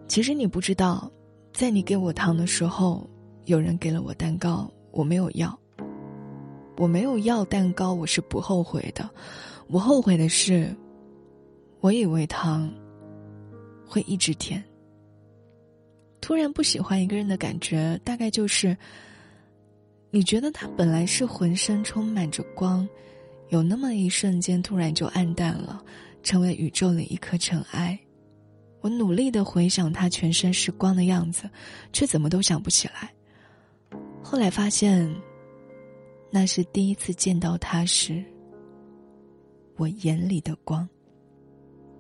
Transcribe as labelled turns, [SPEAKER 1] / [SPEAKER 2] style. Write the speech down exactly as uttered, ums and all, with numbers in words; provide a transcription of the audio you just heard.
[SPEAKER 1] 其实你不知道，在你给我糖的时候，有人给了我蛋糕，我没有要。我没有要蛋糕，我是不后悔的。我后悔的是，我以为糖会一直甜。突然不喜欢一个人的感觉，大概就是你觉得他本来是浑身充满着光，有那么一瞬间突然就暗淡了，成为宇宙里一颗尘埃。我努力地回想他全身是光的样子，却怎么都想不起来。后来发现，那是第一次见到他时，我眼里的光。